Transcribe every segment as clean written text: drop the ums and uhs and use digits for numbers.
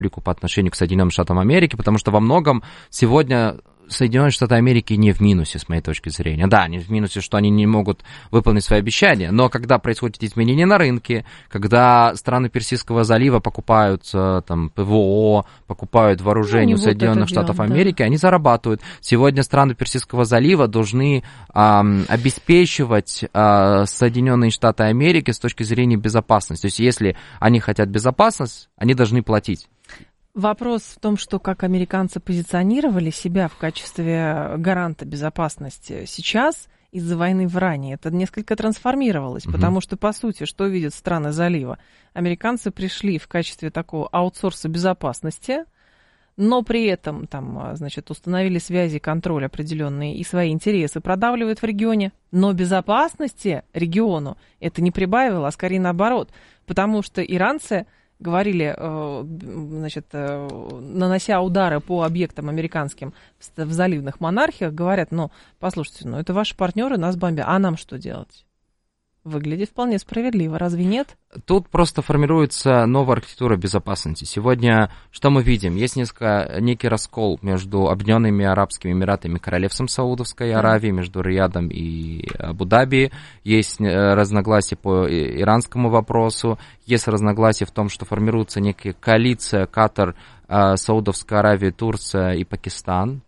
по отношению к Соединенным Штатам Америки, потому что во многом сегодня Соединенные Штаты Америки не в минусе, с моей точки зрения. Да, они в минусе, что они не могут выполнить свои обещания, но когда происходят изменения на рынке, когда страны Персидского залива покупают там, ПВО, покупают вооружение у Соединенных Штатов Америки, они зарабатывают. Сегодня страны Персидского залива должны обеспечивать Соединенные Штаты Америки с точки зрения безопасности. То есть если они хотят безопасность, они должны платить. Вопрос в том, что как американцы позиционировали себя в качестве гаранта безопасности сейчас из-за войны в Иране, это несколько трансформировалось, потому что, по сути, что видят страны залива? Американцы пришли в качестве такого аутсорса безопасности, но при этом там, значит, установили связи, контроль определенные и свои интересы продавливают в регионе, но безопасности региону это не прибавило, а скорее наоборот, потому что иранцы говорили, значит, нанося удары по объектам американским в заливных монархиях, говорят, послушайте, это ваши партнеры, нас бомбят, а нам что делать? Выглядит вполне справедливо, разве нет? Тут просто формируется новая архитектура безопасности. Сегодня что мы видим? Есть некий раскол между Объединенными Арабскими Эмиратами и Королевством Саудовской Аравии, между Риядом и Абу-Даби. Есть разногласия по иранскому вопросу. Есть разногласия в том, что формируется некая коалиция Катар, Саудовская Аравия, Турция и Пакистан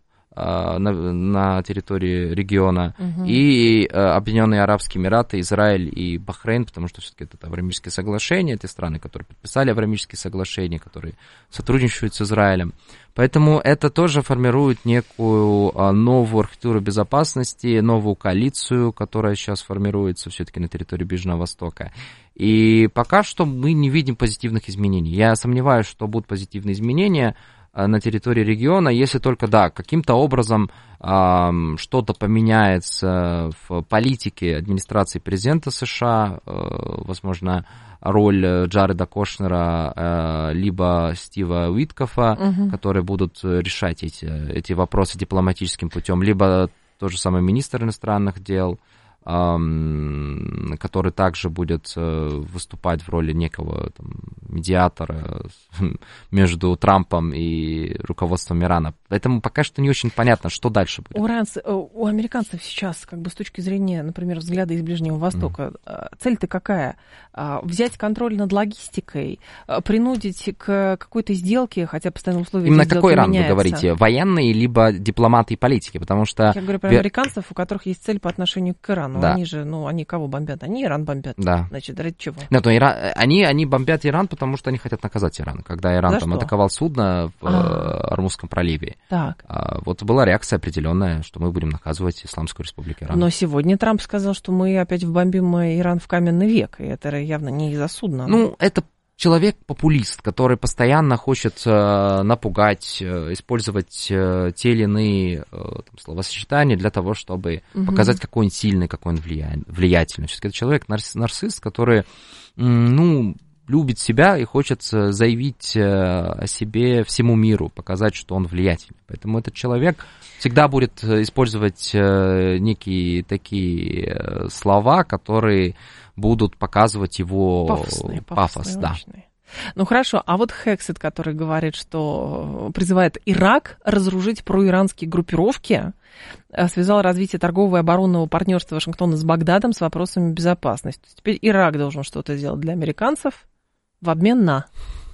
на территории региона, и Объединенные Арабские Эмираты, Израиль и Бахрейн, потому что все-таки это Авраамические соглашения, это страны, которые подписали Авраамические соглашения, которые сотрудничают с Израилем. Поэтому это тоже формирует некую новую архитектуру безопасности, новую коалицию, которая сейчас формируется все-таки на территории Ближнего Востока. И пока что мы не видим позитивных изменений. Я сомневаюсь, что будут позитивные изменения на территории региона, если только, каким-то образом что-то поменяется в политике администрации президента США, возможно, роль Джареда Кушнера либо Стива Уиткофа, которые будут решать эти вопросы дипломатическим путем, либо тот же самый министр иностранных дел, который также будет выступать в роли некого медиатора между Трампом и руководством Ирана. Поэтому пока что не очень понятно, что дальше будет. У американцев сейчас, с точки зрения, например, взгляда из Ближнего Востока, цель-то какая? Взять контроль над логистикой, принудить к какой-то сделке, хотя постоянно условия именно сделки какой Иран меняются. Вы говорите? Военные, либо дипломаты и политики? Потому что... Я говорю про американцев, у которых есть цель по отношению к Ирану. Да. Они же, они кого бомбят? Они Иран бомбят. Да. Значит, ради чего? Нет, они бомбят Иран, потому что они хотят наказать Иран. Когда Иран атаковал судно в Ормузском проливе. Так. Вот была реакция определенная, что мы будем наказывать Исламскую Республику Иран. Но сегодня Трамп сказал, что мы опять вбомбим Иран в каменный век. И это явно не из-за судна. Это человек-популист, который постоянно хочет напугать, использовать те или иные словосочетания для того, чтобы показать, какой он сильный, какой он влиятельный. Все-таки это человек-нарцисс, который, любит себя и хочет заявить о себе всему миру, показать, что он влиятельный. Поэтому этот человек всегда будет использовать некие такие слова, которые будут показывать его пафос. Да. Хорошо, а вот Хексет, который говорит, что призывает Ирак разоружить проиранские группировки, связал развитие торгового и оборонного партнерства Вашингтона с Багдадом с вопросами безопасности. Теперь Ирак должен что-то сделать для американцев в обмен на...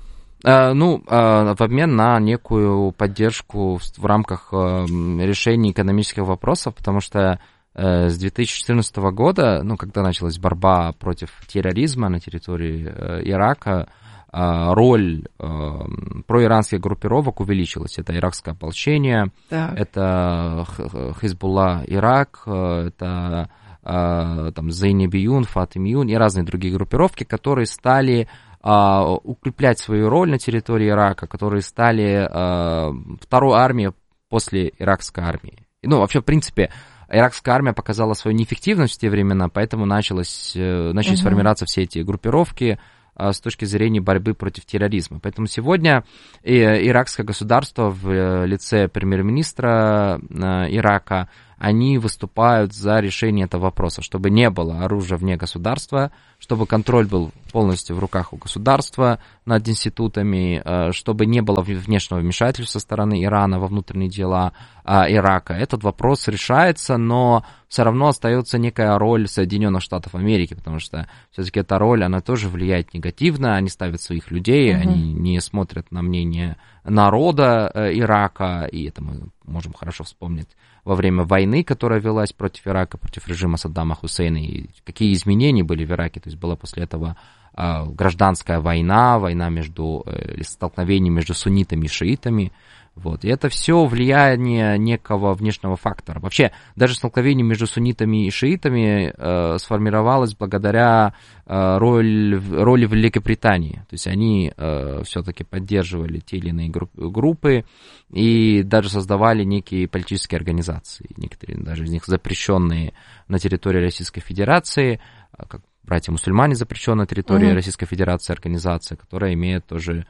в обмен на некую поддержку в рамках решения экономических вопросов, потому что с 2014 года, когда началась борьба против терроризма на территории Ирака, роль проиранских группировок увеличилась. Это иракское ополчение, это Хизбулла Ирак, это Зейнебиюн, Фатимиюн и разные другие группировки, которые стали укреплять свою роль на территории Ирака, которые стали второй армией после иракской армии. Вообще, в принципе, иракская армия показала свою неэффективность в те времена, поэтому начались формироваться все эти группировки с точки зрения борьбы против терроризма. Поэтому сегодня иракское государство в лице премьер-министра Ирака они выступают за решение этого вопроса, чтобы не было оружия вне государства, чтобы контроль был полностью в руках у государства над институтами, чтобы не было внешнего вмешательства со стороны Ирана во внутренние дела Ирака. Этот вопрос решается, но все равно остается некая роль Соединенных Штатов Америки, потому что все-таки эта роль, она тоже влияет негативно, они ставят своих людей, они не смотрят на мнение народа Ирака, и это мы можем хорошо вспомнить во время войны, которая велась против Ирака, против режима Саддама Хусейна, и какие изменения были в Ираке, то есть была после этого гражданская война между столкновением между суннитами и шиитами. Вот. И это все влияние некого внешнего фактора. Вообще, даже столкновение между суннитами и шиитами сформировалось благодаря роли Великобритании. То есть они все-таки поддерживали те или иные группы и даже создавали некие политические организации. Некоторые даже из них запрещенные на территории Российской Федерации, как братья-мусульмане, запрещенная на территории Российской Федерации организация, которая имеет тоже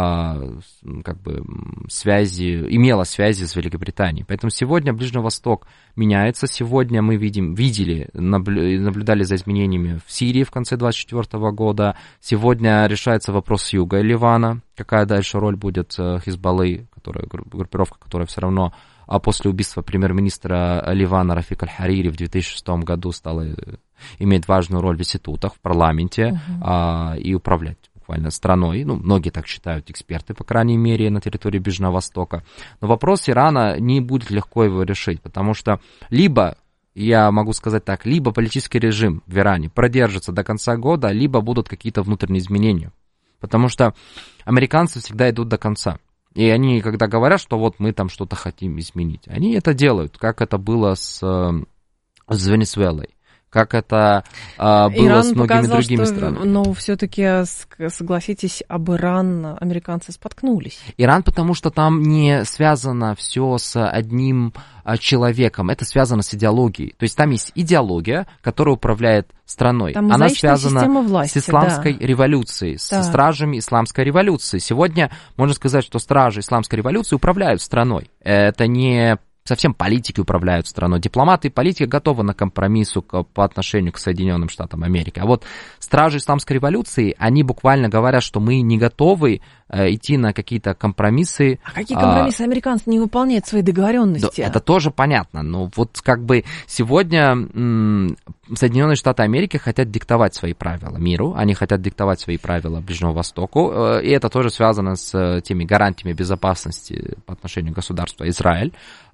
как бы имела связи с Великобританией. Поэтому сегодня Ближний Восток меняется. Сегодня мы наблюдали за изменениями в Сирии в конце 2024 года. Сегодня решается вопрос юга Ливана. Какая дальше роль будет Хизбаллы, группировка, которая все равно после убийства премьер-министра Ливана Рафика аль-Харири в 2006 году стала иметь важную роль в институтах, в парламенте и управлять буквально страной. Ну, многие так считают, эксперты, по крайней мере, на территории Ближнего Востока. Но вопрос Ирана не будет легко его решить, потому что либо, я могу сказать так, либо политический режим в Иране продержится до конца года, либо будут какие-то внутренние изменения. Потому что американцы всегда идут до конца. И они, когда говорят, что вот мы там что-то хотим изменить, они это делают, как это было с Венесуэлой. Как это было Иран с многими другими странами. Но все-таки, согласитесь, об Иран американцы споткнулись. Иран, потому что там не связано все с одним человеком, это связано с идеологией. То есть там есть идеология, которая управляет страной. Там она связана власти, с исламской революцией, с стражами исламской революции. Сегодня можно сказать, что стражи исламской революции управляют страной. Это не совсем политики управляют страной. Дипломаты и политики готовы на компромиссу по отношению к Соединенным Штатам Америки. А вот стражи исламской революции, они буквально говорят, что мы не готовы идти на какие-то компромиссы. А какие компромиссы? Американцы не выполняют свои договоренности. Да, это тоже понятно. Но вот как бы сегодня Соединенные Штаты Америки хотят диктовать свои правила миру, они хотят диктовать свои правила Ближнему Востоку, и это тоже связано с теми гарантиями безопасности по отношению к государству Израиль.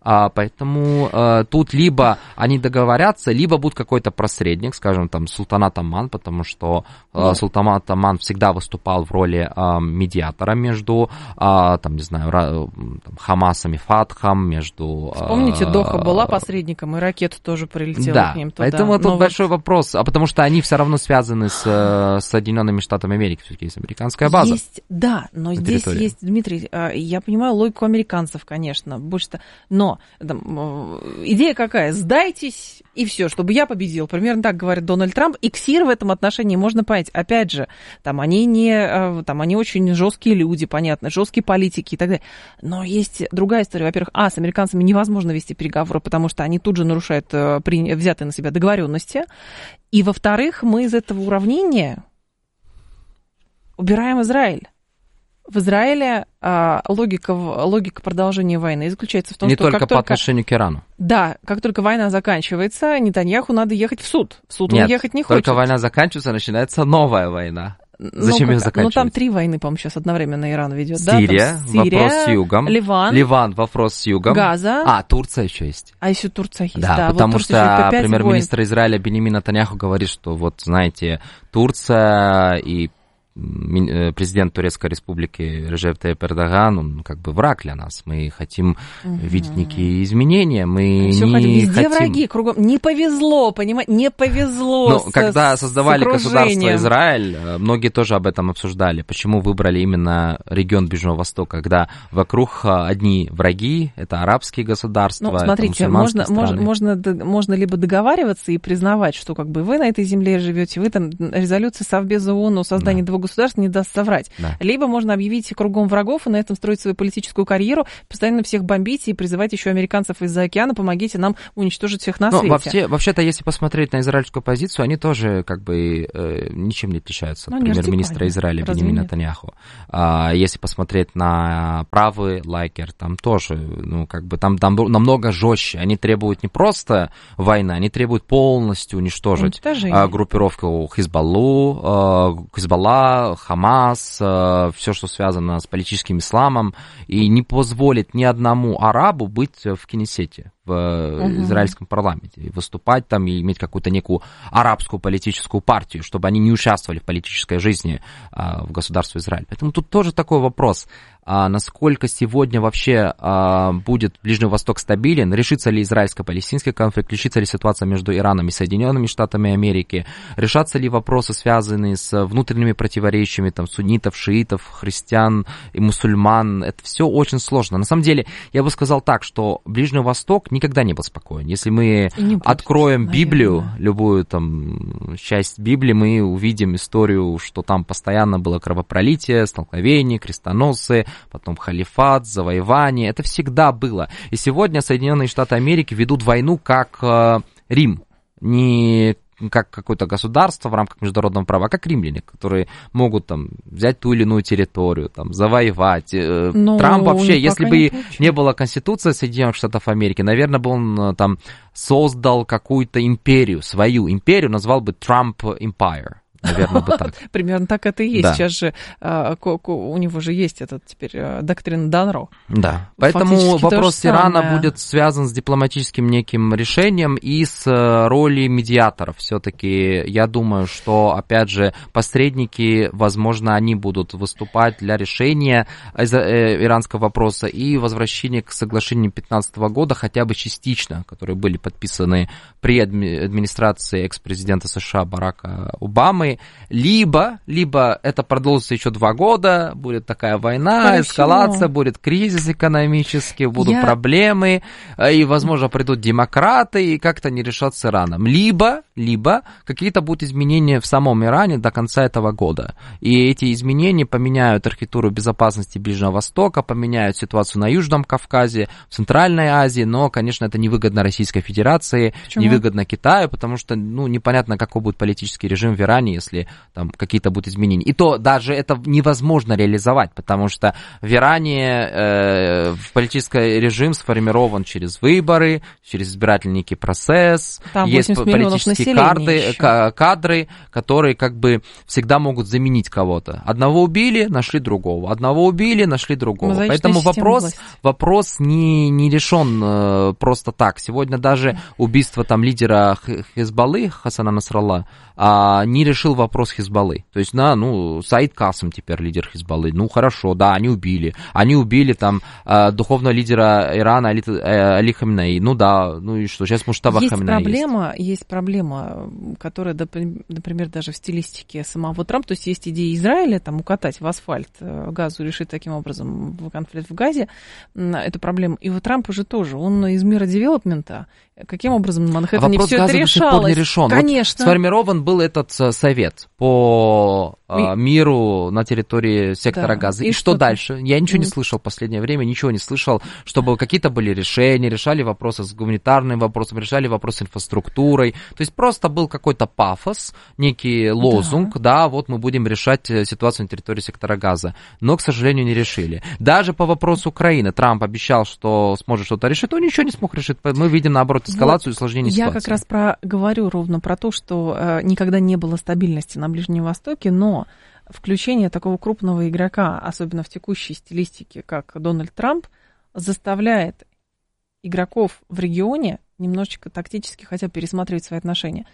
Поэтому тут либо они договорятся, либо будет какой-то посредник, скажем, там, Султанат Оман, потому что Султанат Оман всегда выступал в роли медиатора между, там, не знаю, Хамасом и Фатхом, между... Вспомните, Доха была посредником, и ракета тоже прилетела к ним туда. Поэтому тут большой вопрос, потому что они все равно связаны с Соединенными Штатами Америки, все-таки есть американская база. Да, но здесь есть, Дмитрий, я понимаю логику американцев, конечно, больше-то, но идея какая? Сдайтесь, и все, чтобы я победил. Примерно так говорит Дональд Трамп. И Ксир в этом отношении можно понять. Опять же, они очень жесткие люди, понятно, жесткие политики и так далее. Но есть другая история. Во-первых, с американцами невозможно вести переговоры, потому что они тут же нарушают взятые на себя договоренности. И, во-вторых, мы из этого уравнения убираем Израиль. В Израиле логика продолжения войны заключается в том, не что... Не только по отношению к Ирану. Да, как только война заканчивается, Нетаньяху надо ехать в суд. В суд он ехать не хочет. Только война заканчивается, начинается новая война. Зачем ее заканчивать? Там 3 войны, по-моему, сейчас одновременно Иран ведет. Сирия, вопрос с югом. Ливан, вопрос с югом. Газа. Турция еще есть. Еще Турция есть, да. Потому что премьер-министр Израиля Биньямин Нетаньяху говорит, что вот, знаете, Турция и президент Турецкой республики Реджеп Тайип Эрдоган, он как бы враг для нас. Мы хотим видеть некие изменения. Мы не хотим... враги кругом. Не повезло, понимаете? Не повезло. Но когда создавали государство Израиль, многие тоже об этом обсуждали. Почему выбрали именно регион Ближнего Востока, когда вокруг одни враги, это арабские государства, это мусульманские страны. Можно либо договариваться и признавать, что как бы вы на этой земле живете, вы там резолюция Совбеза ООН о создании двугосударственного государства не даст соврать. Да. Либо можно объявить кругом врагов и на этом строить свою политическую карьеру, постоянно всех бомбить и призывать еще американцев из-за океана, помогите нам уничтожить всех на свете. Вообще-то, если посмотреть на израильскую позицию, они тоже как бы ничем не отличаются от премьер-министра Израиля Беньямина Нетаньяху. Если посмотреть на правый лагерь, там тоже, ну, как бы там намного жестче. Они требуют не просто войны, они требуют полностью уничтожить группировку Хизбалла, Хамас, все, что связано с политическим исламом, и не позволит ни одному арабу быть в Кнессете, в израильском парламенте, и выступать там, и иметь какую-то некую арабскую политическую партию, чтобы они не участвовали в политической жизни в государстве Израиль. Поэтому тут тоже такой вопрос, насколько сегодня вообще будет Ближний Восток стабилен, решится ли израильско-палестинский конфликт, решится ли ситуация между Ираном и Соединенными Штатами Америки, решатся ли вопросы, связанные с внутренними противоречиями там, суннитов, шиитов, христиан и мусульман. Это все очень сложно. На самом деле, я бы сказал так, что Ближний Восток никогда не был спокоен. Если мы откроем Библию, любую там часть Библии, мы увидим историю, что там постоянно было кровопролитие, столкновения, крестоносцы, потом халифат, завоевание. Это всегда было. И сегодня Соединенные Штаты Америки ведут войну как Рим, не как какое-то государство в рамках международного права, а как римляне, которые могут там взять ту или иную территорию, там, завоевать. Трамп вообще, если бы не было Конституции Соединенных Штатов Америки, наверное, бы он там создал какую-то империю, свою империю, назвал бы Trump Empire. Наверное, бы так. Примерно так это и есть. Да. Сейчас же у него же есть этот теперь доктрина Данро. Да. Поэтому вопрос Ирана будет связан с дипломатическим неким решением и с ролью медиаторов. Все-таки я думаю, что, опять же, посредники, возможно, они будут выступать для решения иранского вопроса и возвращения к соглашению 2015 года хотя бы частично, которые были подписаны при администрации экс-президента США Барака Обамы. Либо это продолжится еще 2 года, будет такая война, эскалация, будет кризис экономический, будут проблемы, и, возможно, придут демократы, и как-то не решат с Ираном. Либо какие-то будут изменения в самом Иране до конца этого года. И эти изменения поменяют архитектуру безопасности Ближнего Востока, поменяют ситуацию на Южном Кавказе, в Центральной Азии, но, конечно, это невыгодно Российской Федерации, невыгодно Китаю, потому что, непонятно, какой будет политический режим в Иране, если там какие-то будут изменения. И то даже это невозможно реализовать, потому что в Иране политический режим сформирован через выборы, через избирательный некий процесс, там есть политические кадры, которые как бы всегда могут заменить кого-то. Одного убили, нашли другого. Одного убили, нашли другого. Поэтому вопрос не решен просто так. Сегодня даже убийство там лидера Хизбаллы Хасана Насралла не решил вопрос Хизбаллы. То есть, Саид Касым теперь лидер Хизбаллы. Хорошо, да, они убили там духовного лидера Ирана Али Хаминеи. И что, сейчас Муштаба Хаминеи есть проблема, которая, например, даже в стилистике самого Трампа, то есть идея Израиля там укатать в асфальт Газу, решить таким образом конфликт в Газе, эту проблему. И вот Трамп уже тоже, он из мира девелопмента. Каким образом на Манхэттене все это решалось? Не решен. Конечно. Вот сформирован был этот совет по миру на территории сектора Газа. И что дальше? Я ничего не слышал в последнее время, ничего не слышал, чтобы какие-то были решения, решали вопросы с гуманитарным вопросом, решали вопросы с инфраструктурой. То есть просто был какой-то пафос, некий лозунг, вот мы будем решать ситуацию на территории сектора Газа. Но, к сожалению, не решили. Даже по вопросу Украины Трамп обещал, что сможет что-то решить, он ничего не смог решить. Мы видим, наоборот, эскалацию и усложнение ситуации. Я как раз говорю ровно про то, что никогда не было стабильности на Ближнем Востоке, но включение такого крупного игрока, особенно в текущей стилистике, как Дональд Трамп, заставляет игроков в регионе немножечко тактически хотя бы пересматривать свои отношения.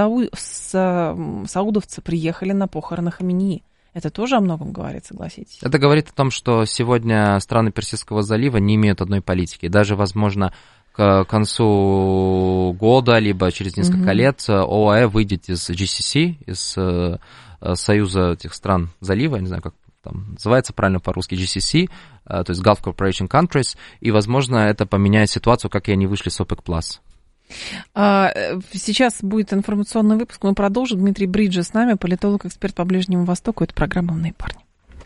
Саудовцы приехали на похороны Хаминеи. Это тоже о многом говорит, согласитесь? Это говорит о том, что сегодня страны Персидского залива не имеют одной политики. Даже, возможно, к концу года, либо через несколько лет ОАЭ выйдет из GCC, из Союза этих стран залива, я не знаю, как там называется правильно по-русски, GCC, то есть Gulf Cooperation Countries, и, возможно, это поменяет ситуацию, как и они вышли с OPEC+. Сейчас будет информационный выпуск, мы продолжим. Дмитрий Бриджес с нами, политолог, эксперт по Ближнему Востоку. Это программа «Умные парни».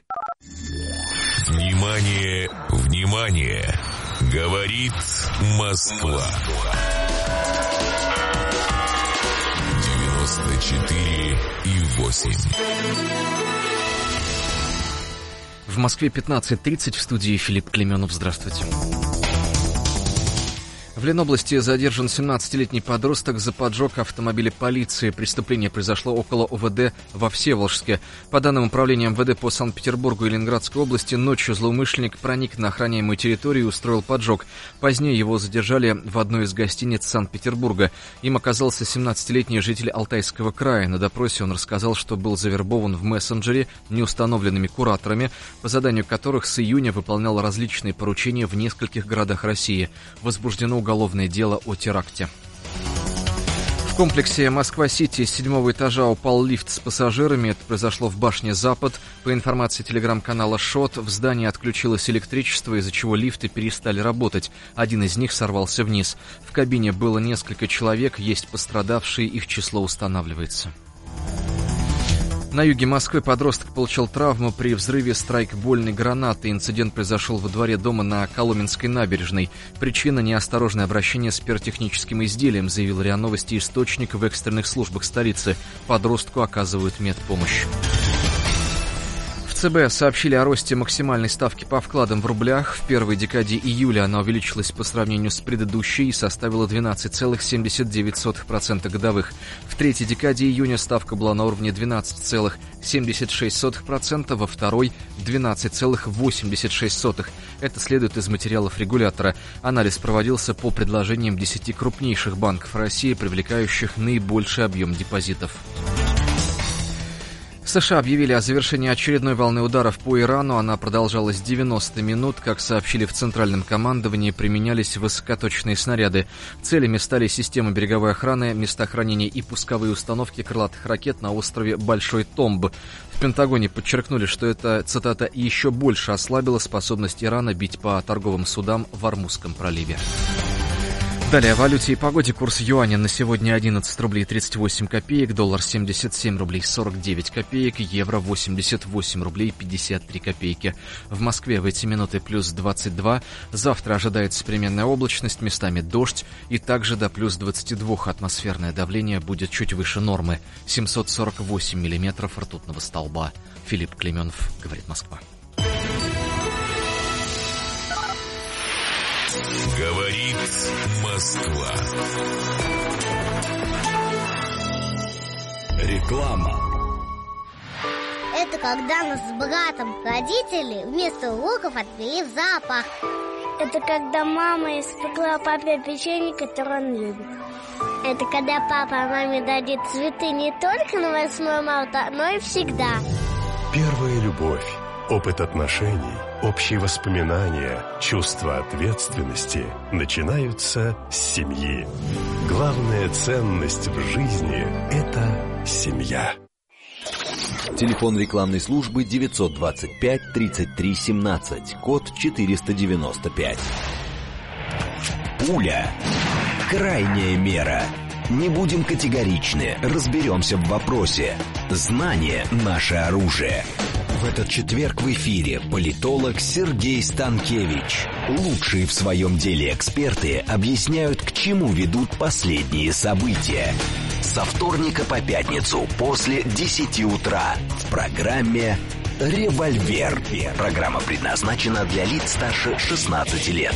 Внимание, внимание! Говорит Москва. 94,8. В Москве 15:30, в студии Филипп Клеменов. Здравствуйте. В Ленобласти задержан 17-летний подросток за поджог автомобиля полиции. Преступление произошло около ОВД во Всеволожске. По данным управления МВД по Санкт-Петербургу и Ленинградской области, ночью злоумышленник проник на охраняемую территорию и устроил поджог. Позднее его задержали в одной из гостиниц Санкт-Петербурга. Им оказался 17-летний житель Алтайского края. На допросе он рассказал, что был завербован в мессенджере неустановленными кураторами, по заданию которых с июня выполнял различные поручения в нескольких городах России. Возбуждено уголовное дело о теракте. В комплексе Москва-Сити с 7-го этажа упал лифт с пассажирами. Это произошло в башне «Запад». По информации телеграм-канала «Шот», в здании отключилось электричество, из-за чего лифты перестали работать. Один из них сорвался вниз. В кабине было несколько человек, есть пострадавшие, их число устанавливается. На юге Москвы подросток получил травму при взрыве страйкбольной гранаты. Инцидент произошел во дворе дома на Коломенской набережной. Причина – неосторожное обращение с пиротехническим изделием, заявил РИА Новости источник в экстренных службах столицы. Подростку оказывают медпомощь. В ЦБ сообщили о росте максимальной ставки по вкладам в рублях. В первой декаде июля она увеличилась по сравнению с предыдущей и составила 12,79% годовых. В третьей декаде июня ставка была на уровне 12,76%, во второй – 12,86%. Это следует из материалов регулятора. Анализ проводился по предложениям 10 крупнейших банков России, привлекающих наибольший объем депозитов. США объявили о завершении очередной волны ударов по Ирану. Она продолжалась 90 минут. Как сообщили в Центральном командовании, применялись высокоточные снаряды. Целями стали системы береговой охраны, места хранения и пусковые установки крылатых ракет на острове Большой Томб. В Пентагоне подчеркнули, что это, цитата, «еще больше ослабило способность Ирана бить по торговым судам в Ормузском проливе». Далее о валюте и погоде. Курс юаня на сегодня 11 рублей 38 копеек, доллар 77 рублей 49 копеек, евро 88 рублей 53 копейки. В Москве в эти минуты плюс 22. Завтра ожидается переменная облачность, местами дождь и также до плюс 22. Атмосферное давление будет чуть выше нормы. 748 миллиметров ртутного столба. Филипп Клеменов, говорит Москва. Говорит Москва. Реклама. Это когда нас с братом родители вместо уроков отвели в зоопарк. Это когда мама испекла папе печенье, которое он любит. Это когда папа маме дарит цветы не только на 8 марта, но и всегда. Первая любовь, опыт отношений, общие воспоминания, чувство ответственности начинаются с семьи. Главная ценность в жизни – это семья. Телефон рекламной службы 925 33 17, код 495. Пуля. Крайняя мера. Не будем категоричны, разберемся в вопросе. Знание – наше оружие. В этот четверг в эфире политолог Сергей Станкевич. Лучшие в своем деле эксперты объясняют, к чему ведут последние события. Со вторника по пятницу после 10 утра в программе «Револьвер». Программа предназначена для лиц старше 16 лет.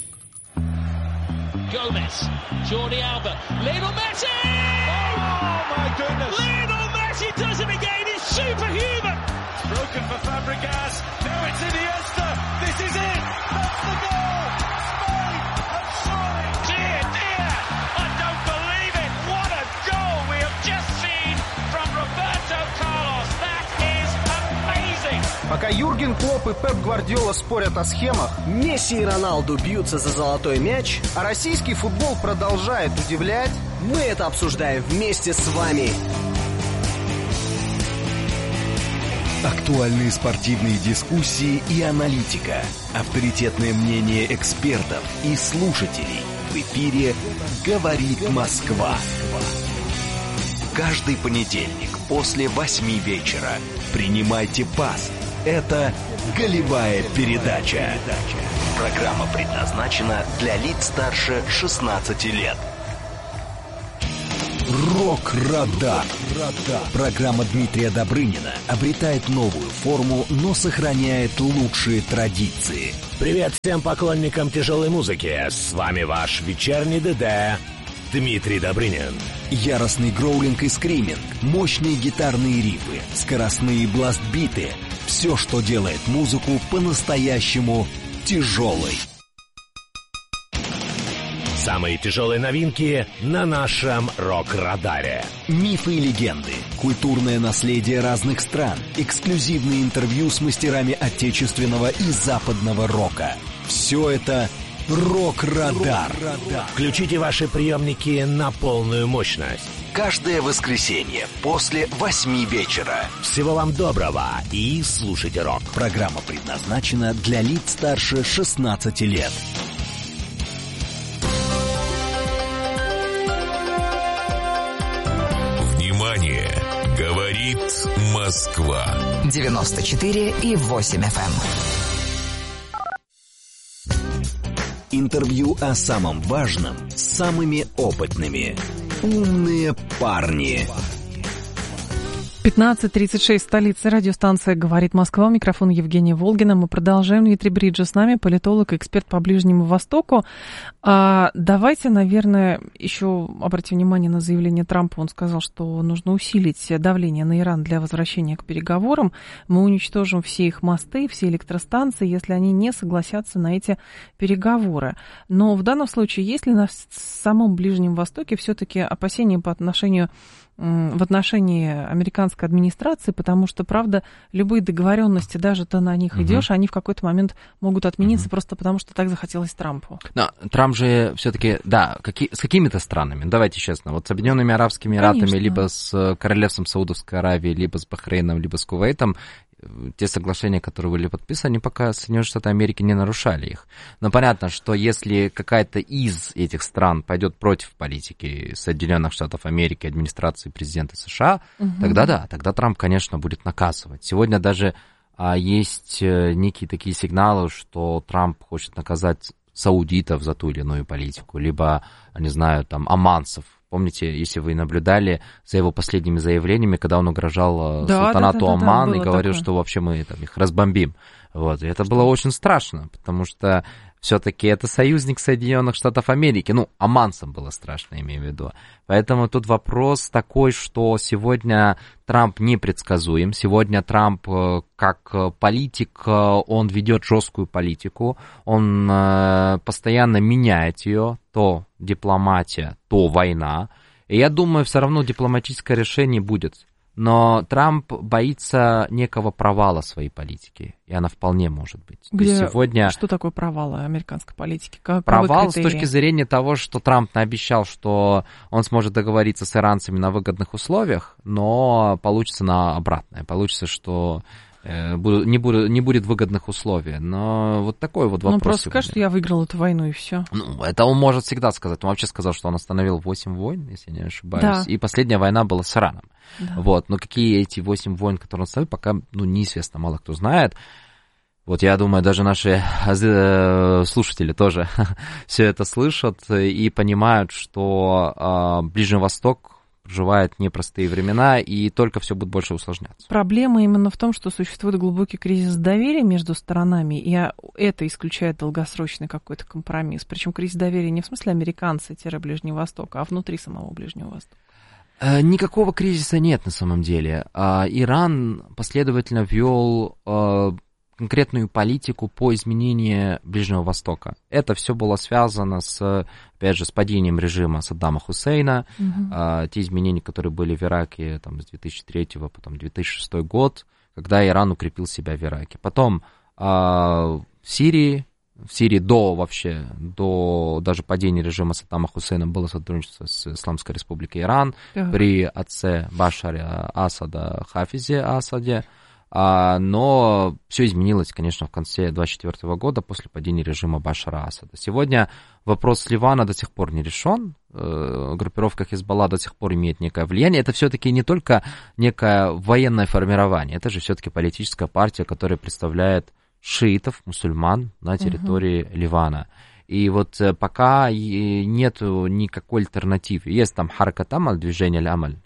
Gomez, Jordi Alba, Lionel Messi! Oh my goodness! Lionel Messi does it again, he's superhuman! Broken for Fabregas, now it's Iniesta, this is it! That's the goal! Spain have surely! Dear, dear! I don't believe it! What a goal we have just seen from Roberto Carlos! That is amazing! Пока Юрген Клопп и Пеп Гвардиола спорят о схемах, Месси и Роналду бьются за золотой мяч, а российский футбол продолжает удивлять, мы это обсуждаем вместе с вами. Актуальные спортивные дискуссии и аналитика. Авторитетное мнение экспертов и слушателей. В эфире «Говорит Москва». Каждый понедельник после 8 вечера. Принимайте пас. Это «Голевая передача». Программа предназначена для лиц старше 16 лет. Рок-радар. Программа Дмитрия Добрынина обретает новую форму, но сохраняет лучшие традиции. Привет всем поклонникам тяжелой музыки. С вами ваш вечерний ДД Дмитрий Добрынин. Яростный гроулинг и скриминг, мощные гитарные рифы, скоростные бластбиты. Все, что делает музыку по-настоящему тяжелой. Самые тяжелые новинки на нашем рок-радаре. Мифы и легенды, культурное наследие разных стран, эксклюзивные интервью с мастерами отечественного и западного рока. Все это «Рок-радар». Включите ваши приемники на полную мощность. Каждое воскресенье после 8 вечера. Всего вам доброго и слушайте рок. Программа предназначена для лиц старше 16 лет. Внимание! Говорит Москва. 94,8 FM. Интервью о самом важном с самыми опытными. Умные парни. 15:36, столица, радиостанция «Говорит Москва», у микрофона Евгения Волгина. Мы продолжаем. Дмитрий Бриджа с нами, политолог и эксперт по Ближнему Востоку. Давайте, наверное, еще обратим внимание на заявление Трампа. Он сказал, что нужно усилить давление на Иран для возвращения к переговорам. Мы уничтожим все их мосты, все электростанции, если они не согласятся на эти переговоры. Но в данном случае, есть ли на самом Ближнем Востоке все-таки опасения в отношении американской администрации, потому что, правда, любые договоренности, даже ты на них идешь, они в какой-то момент могут отмениться просто потому, что так захотелось Трампу. Но Трамп же все-таки, да, с какими-то странами, давайте честно, вот с Объединенными Арабскими Эмиратами, конечно, либо с Королевством Саудовской Аравии, либо с Бахрейном, либо с Кувейтом, те соглашения, которые были подписаны, пока Соединенные Штаты Америки не нарушали их. Но понятно, что если какая-то из этих стран пойдет против политики Соединенных Штатов Америки, администрации президента США, тогда да, тогда Трамп, конечно, будет наказывать. Сегодня даже есть некие такие сигналы, что Трамп хочет наказать саудитов за ту или иную политику, либо, не знаю, там, оманцев. Помните, если вы наблюдали за его последними заявлениями, когда он угрожал султанату Оман и говорил, такое, что вообще мы там их разбомбим. Вот. И это было очень страшно, потому что все-таки это союзник Соединенных Штатов Америки. Ну, оманцам было страшно, имею в виду. Поэтому тут вопрос такой, что сегодня Трамп непредсказуем. Сегодня Трамп, как политик, он ведет жесткую политику. Он постоянно меняет ее. То дипломатия, то война. И я думаю, все равно дипломатическое решение будет. Но Трамп боится некого провала своей политики, и она вполне может быть. Сегодня... Что такое провал американской политики? Провал с точки зрения того, что Трамп наобещал, что он сможет договориться с иранцами на выгодных условиях, но получится на обратное. Получится, что не будет выгодных условий. Но вот такой вот вопрос. Он просто скажет, что я выиграл эту войну, и все. Ну, это он может всегда сказать. Он вообще сказал, что он остановил 8 войн, если я не ошибаюсь. Да. И последняя война была с Ираном. Да. Вот. Но какие эти 8 войн, которые он остановил, пока неизвестно, мало кто знает. Вот я думаю, даже наши слушатели тоже все это слышат и понимают, что Ближний Восток проживает непростые времена, и только все будет больше усложняться. Проблема именно в том, что существует глубокий кризис доверия между сторонами, и это исключает долгосрочный какой-то компромисс. Причем кризис доверия не в смысле американцы-Ближнего Востока, а внутри самого Ближнего Востока. Никакого кризиса нет на самом деле. Иран последовательно ввел конкретную политику по изменению Ближнего Востока. Это все было связано опять же, с падением режима Саддама Хусейна. Те изменения, которые были в Ираке там, с 2003 по 2006 год, когда Иран укрепил себя в Ираке. Потом в Сирии до даже падения режима Саддама Хусейна было сотрудничество с Исламской Республикой Иран при отце Башаре Асада Хафизе Асаде. но все изменилось, конечно, в конце 2024 года после падения режима Башара Асада. Сегодня вопрос с Ливана до сих пор не решен. Группировка Хизбалла до сих пор имеет некое влияние. Это все-таки не только некое военное формирование, это же все-таки политическая партия, которая представляет шиитов, мусульман на территории Ливана. И вот пока нет никакой альтернативы. Есть там Харакат Амаль, движение Аль-Амаль,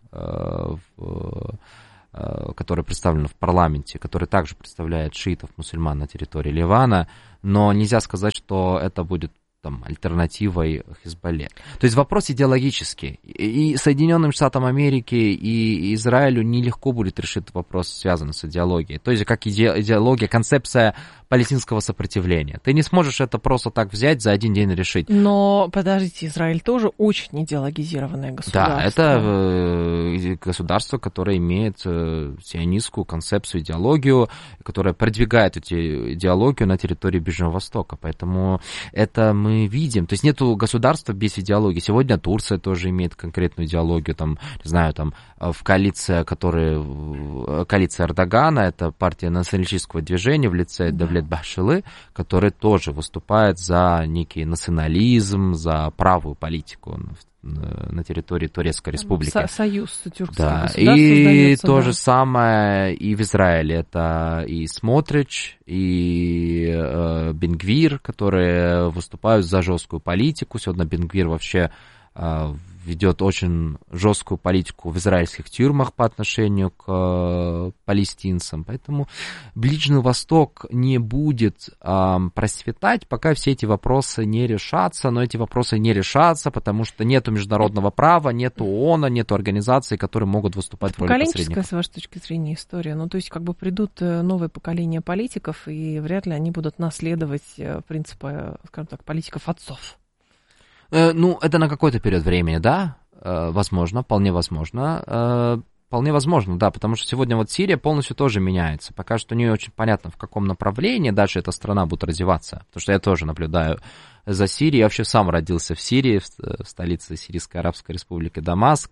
которое представлено в парламенте, который также представляет шиитов, мусульман на территории Ливана, но нельзя сказать, что это будет там альтернативой Хизбалле. То есть вопрос идеологический. И Соединенным Штатам Америки, и Израилю нелегко будет решить вопрос, связанный с идеологией. То есть как идеология, концепция палестинского сопротивления. Ты не сможешь это просто так взять, за один день решить. Но, подождите, Израиль тоже очень идеологизированное государство. Да, это государство, которое имеет сионистскую концепцию, идеологию, которая продвигает эту идеологию на территории Ближнего Востока. Поэтому это мы видим. То есть нету государства без идеологии. Сегодня Турция тоже имеет конкретную идеологию. Там, не знаю, там в коалиция Эрдогана, это партия националистического движения в лице Давлет Бахшилы, который тоже выступает за некий национализм, за правую политику на территории Турецкой республики. Союз тюркских да. государств. И то же самое и в Израиле. Это и Смотрич, и Бен-Гвир, которые выступают за жесткую политику. Сегодня Бен-Гвир вообще ведет очень жесткую политику в израильских тюрьмах по отношению к палестинцам. Поэтому Ближний Восток не будет процветать, пока все эти вопросы не решатся. Но эти вопросы не решатся, потому что нету международного права, нету ООН, нету организаций, которые могут выступать в роли посредников. Поколенческая, с вашей точки зрения, история. Ну, то есть, как бы придут новые поколения политиков, и вряд ли они будут наследовать принципы, скажем так, политиков отцов. Ну, это на какой-то период времени, да, возможно, вполне возможно. Вполне возможно, да, потому что сегодня вот Сирия полностью тоже меняется. Пока что не очень понятно, в каком направлении дальше эта страна будет развиваться. Потому что я тоже наблюдаю за Сирией. Я вообще сам родился в Сирии, в столице Сирийской Арабской Республики Дамаск.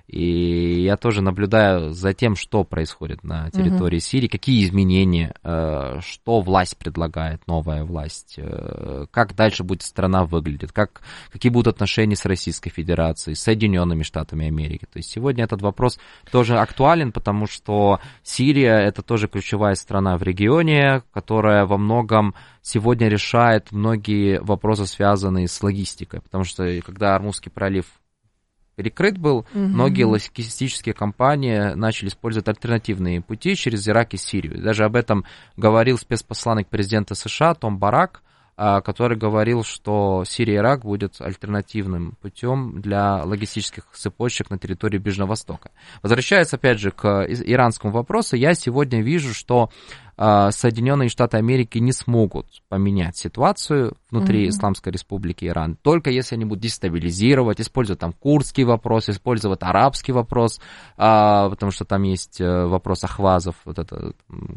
И я тоже наблюдаю за тем, что происходит на территории Сирии, какие изменения, что власть предлагает, новая власть, как дальше будет страна выглядеть, какие будут отношения с Российской Федерацией, с Соединенными Штатами Америки. То есть сегодня этот вопрос тоже актуален, потому что Сирия — это тоже ключевая страна в регионе, которая во многом сегодня решает многие вопросы, связанные с логистикой. Потому что когда Ормузский пролив перекрыт был, многие логистические компании начали использовать альтернативные пути через Ирак и Сирию. Даже об этом говорил спецпосланник президента США Том Барак, который говорил, что Сирия и Ирак будет альтернативным путем для логистических цепочек на территории Ближнего Востока. Возвращаясь, опять же, к иранскому вопросу, я сегодня вижу, что Соединенные Штаты Америки не смогут поменять ситуацию внутри Исламской Республики Иран, только если они будут дестабилизировать, использовать там курдский вопрос, использовать арабский вопрос, потому что там есть вопрос ахвазов, вот это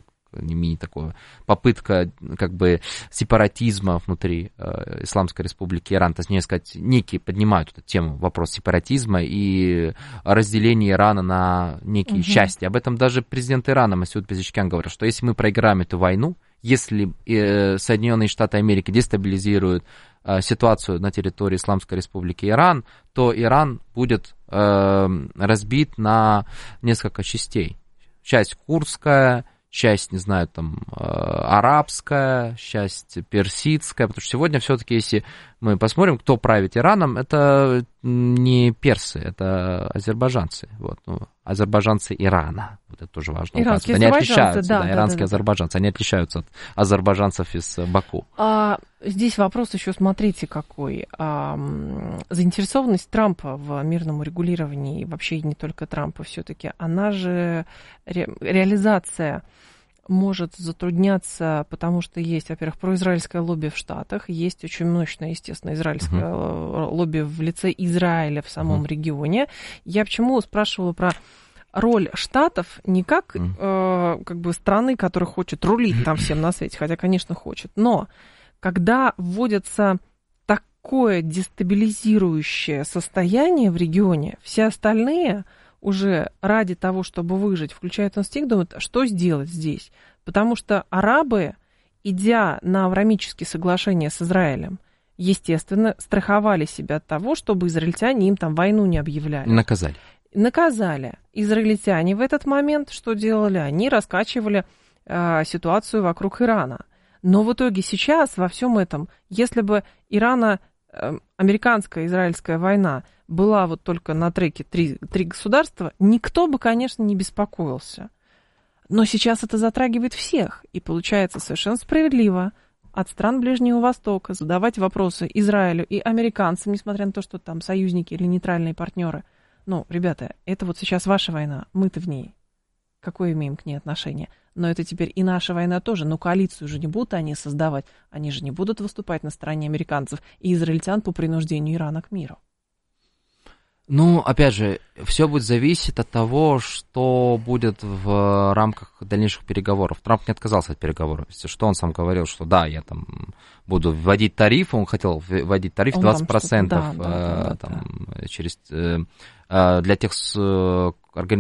такое попытка как бы сепаратизма внутри Исламской Республики Иран, то есть, не сказать, некие поднимают эту тему, вопрос сепаратизма и разделения Ирана на некие части. Об этом даже президент Ирана Масуд Пезешкян говорил, что если мы проиграем эту войну, если Соединенные Штаты Америки дестабилизируют ситуацию на территории Исламской Республики Иран, то Иран будет разбит на несколько частей. Часть курдская, часть, не знаю, там, арабская, часть персидская, потому что сегодня все-таки, если мы посмотрим, кто правит Ираном, это не персы, это азербайджанцы, вот, азербайджанцы Ирана, вот это тоже важно. Иранские они отличаются, да, иранские азербайджанцы, они отличаются от азербайджанцев из Баку. Здесь вопрос еще, смотрите, какой. Заинтересованность Трампа в мирном урегулировании, и вообще не только Трампа все-таки, она же, реализация может затрудняться, потому что есть, во-первых, произраильское лобби в Штатах, есть очень мощное, естественно, израильское лобби в лице Израиля в самом регионе. Я почему спрашивала про роль Штатов не как, как бы страны, которая хочет рулить там всем на свете, хотя, конечно, хочет, но когда вводится такое дестабилизирующее состояние в регионе, все остальные уже ради того, чтобы выжить, включает инстинкт, думает, что сделать здесь. Потому что арабы, идя на авраамические соглашения с Израилем, естественно, страховали себя от того, чтобы израильтяне им там войну не объявляли. Наказали. Израильтяне в этот момент что делали? Они раскачивали ситуацию вокруг Ирана. Но в итоге сейчас во всем этом, если бы американская израильская война была вот только на треке три государства, никто бы, конечно, не беспокоился. Но сейчас это затрагивает всех. И получается совершенно справедливо от стран Ближнего Востока задавать вопросы Израилю и американцам, несмотря на то, что там союзники или нейтральные партнеры. Ну, ребята, это вот сейчас ваша война, мы-то в ней. Какое имеем к ней отношение? Но это теперь и наша война тоже. Но коалицию же не будут они создавать. Они же не будут выступать на стороне американцев и израильтян по принуждению Ирана к миру. Ну, опять же, все будет зависеть от того, что будет в рамках дальнейших переговоров. Трамп не отказался от переговоров. Что он сам говорил, что да, я там буду вводить тариф, он хотел вводить тариф 20% через для тех судн,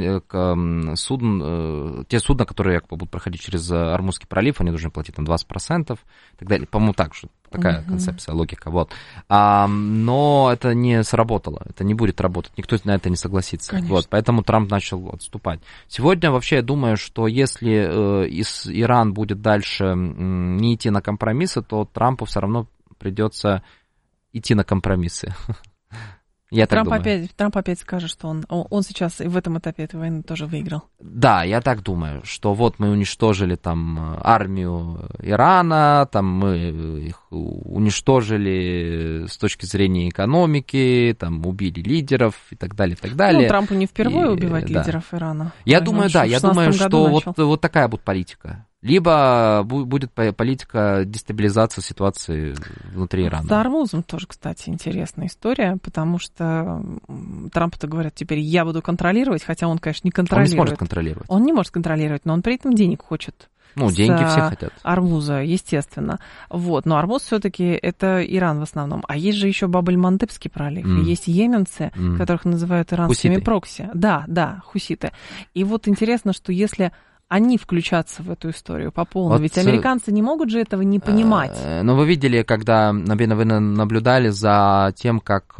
те судна, которые якобы будут проходить через Ормузский пролив, они должны платить там 20% и так далее. По-моему, так же. Такая концепция, логика. Вот. Но это не сработало, это не будет работать, никто на это не согласится. Вот, поэтому Трамп начал отступать. Сегодня вообще я думаю, что если Иран будет дальше не идти на компромиссы, то Трампу все равно придется идти на компромиссы. Трамп опять скажет, что он сейчас в этом этапе этой войны тоже выиграл. Да, я так думаю, что вот мы уничтожили там армию Ирана, там мы их уничтожили с точки зрения экономики, там убили лидеров и так далее, и так далее. Ну, Трампу не впервые убивать лидеров Ирана. Я думаю, что вот такая будет политика. Либо будет политика дестабилизации ситуации внутри Ирана. С Ормузом тоже, кстати, интересная история, потому что Трампу-то говорят, теперь я буду контролировать, хотя он, конечно, не контролирует. Он не сможет контролировать. Он не может контролировать, но он при этом денег хочет. Ну, деньги все хотят. Ормуза, естественно. Вот. Но Ормуз все-таки это Иран в основном. А есть же еще Баб-эль-Мандебский пролив. И есть йеменцы, которых называют иранскими хуситы. Прокси. Да, хуситы. И вот интересно, что если они включатся в эту историю по полной. Вот, ведь американцы не могут же этого не понимать. Но вы видели, когда вы наблюдали за тем, как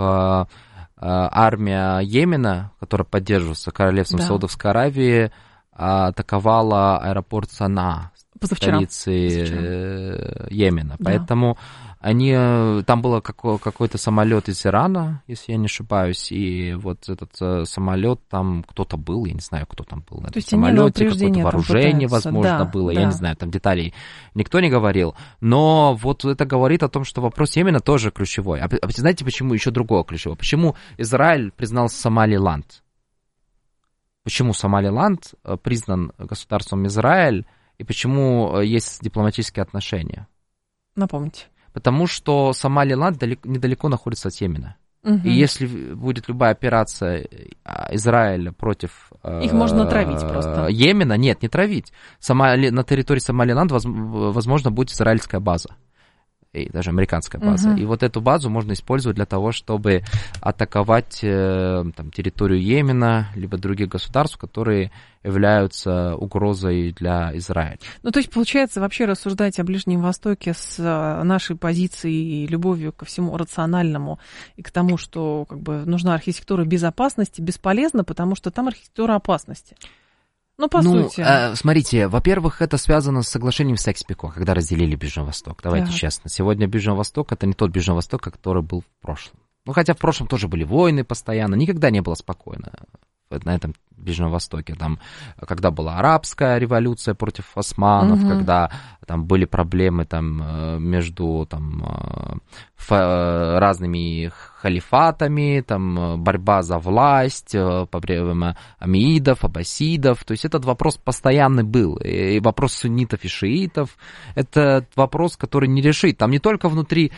армия Йемена, которая поддерживается королевством Саудовской Аравии, атаковала аэропорт Санаа, столицы Йемена. Да. Поэтому там был какой-то самолет из Ирана, если я не ошибаюсь, и вот этот самолет, там кто-то был, я не знаю, кто там был на этом самолете, какое-то вооружение, возможно, было, я не знаю, там деталей никто не говорил. Но вот это говорит о том, что вопрос Йемена тоже ключевой. А знаете, почему еще другое ключевое? Почему Израиль признал Сомалиланд? Почему Сомалиланд признан государством Израиль, и почему есть дипломатические отношения? Напомните. Потому что Сомалиланд недалеко находится от Йемена. И если будет любая операция Израиля против их можно травить просто. Йемена, нет, не травить. На территории Сомалиланда, возможно, будет израильская база. И даже американская база. И вот эту базу можно использовать для того, чтобы атаковать там, территорию Йемена, либо других государств, которые являются угрозой для Израиля. Ну, то есть, получается, вообще рассуждать о Ближнем Востоке с нашей позицией и любовью ко всему рациональному и к тому, что как бы нужна архитектура безопасности, бесполезно, потому что там архитектура опасности. Ну, по сути. Смотрите, во-первых, это связано с соглашением Сайкс-Пико, когда разделили Ближний Восток. Давайте честно. Сегодня Ближний Восток — это не тот Ближний Восток, который был в прошлом. Ну, хотя в прошлом тоже были войны постоянно. Никогда не было спокойно на этом Ближнем Востоке. Там, когда была арабская революция против османов, когда там были проблемы там, между там, разными халифатами, там, борьба за власть, по время аммеидов, аббасидов. То есть этот вопрос постоянный был. И вопрос суннитов и шиитов — это вопрос, который не решит. Там не только внутри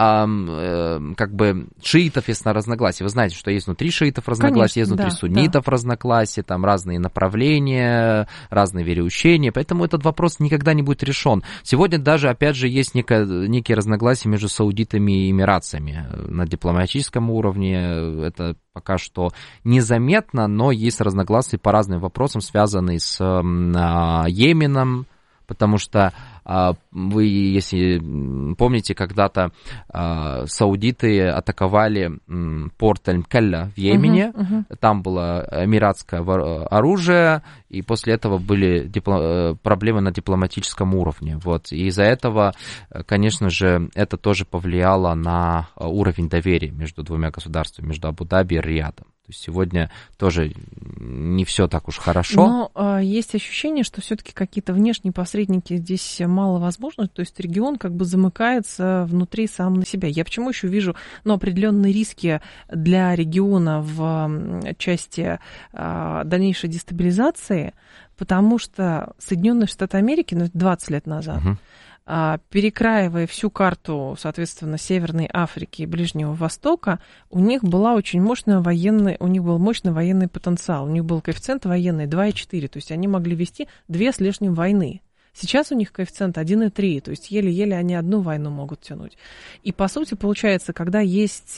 как бы шиитов есть разногласия. Вы знаете, что есть внутри шиитов разногласия, есть внутри суннитов разногласия, там разные направления, разные вероучения. Поэтому этот вопрос никогда не будет решен. Сегодня даже, опять же, есть некие разногласия между саудитами и эмиратцами на дипломатическом политическом уровне это пока что незаметно, но есть разногласия по разным вопросам, связанные с Йеменом, потому что вы, если помните, когда-то саудиты атаковали порт Аль-Мукалла в Йемене, там было эмиратское оружие, и после этого были проблемы на дипломатическом уровне. Вот. И из-за этого, конечно же, это тоже повлияло на уровень доверия между двумя государствами, между Абу-Даби и Риядом. То есть сегодня тоже не все так уж хорошо. Но есть ощущение, что все-таки какие-то внешние посредники здесь мало возможно. То есть регион как бы замыкается внутри сам на себя. Я почему еще вижу определенные риски для региона в части дальнейшей дестабилизации, потому что Соединенные Штаты Америки 20 лет назад, перекраивая всю карту, соответственно, Северной Африки и Ближнего Востока, у них был мощный военный потенциал. У них был коэффициент военный 2,4, то есть они могли вести 2 с лишним войны. Сейчас у них коэффициент 1,3, то есть еле-еле они одну войну могут тянуть. И, по сути, получается, когда есть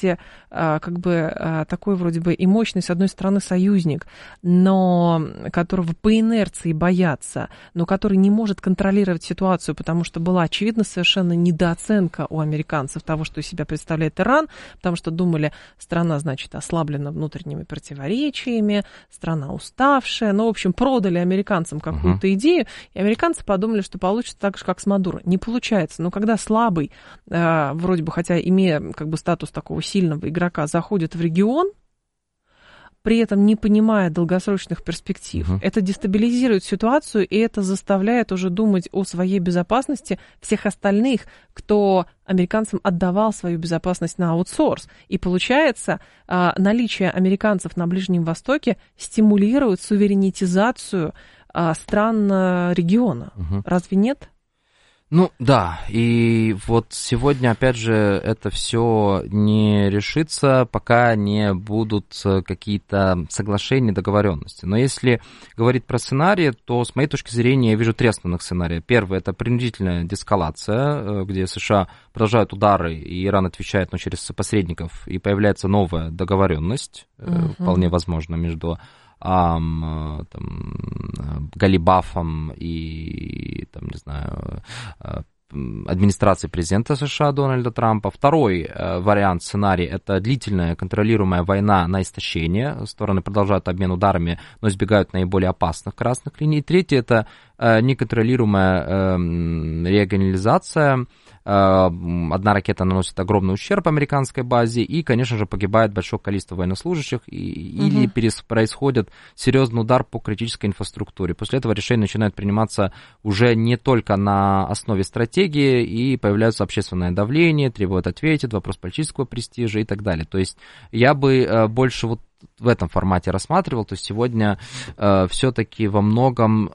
такой вроде бы и мощный, с одной стороны, союзник, но которого по инерции боятся, но который не может контролировать ситуацию, потому что была, очевидно, совершенно недооценка у американцев того, что из себя представляет Иран, потому что думали, страна, значит, ослаблена внутренними противоречиями, страна уставшая, в общем, продали американцам какую-то идею, и американцы подумали, что получится так же, как с Мадуро. Не получается. Но когда слабый, вроде бы, хотя имея статус такого сильного игрока, заходит в регион, при этом не понимая долгосрочных перспектив, это дестабилизирует ситуацию, и это заставляет уже думать о своей безопасности всех остальных, кто американцам отдавал свою безопасность на аутсорс. И получается, наличие американцев на Ближнем Востоке стимулирует суверенитизацию стран региона. Разве нет? Да, и вот сегодня, опять же, это все не решится, пока не будут какие-то соглашения, договоренности. Но если говорить про сценарии, то, с моей точки зрения, я вижу 3 основных сценария. Первый – это принудительная деэскалация, где США продолжают удары, и Иран отвечает, через посредников, и появляется новая договоренность, вполне возможно, между Галибафом и, администрации президента США Дональда Трампа. Второй вариант, сценарий, это длительная контролируемая война на истощение. Стороны продолжают обмен ударами, но избегают наиболее опасных красных линий. Третий, это неконтролируемая регионализация. Одна ракета наносит огромный ущерб американской базе, и, конечно же, погибает большое количество военнослужащих, или происходит серьезный удар по критической инфраструктуре. После этого решения начинают приниматься уже не только на основе стратегии, и появляется общественное давление, требует ответить, вопрос политического престижа и так далее. То есть я бы больше в этом формате рассматривал. То есть сегодня все-таки во многом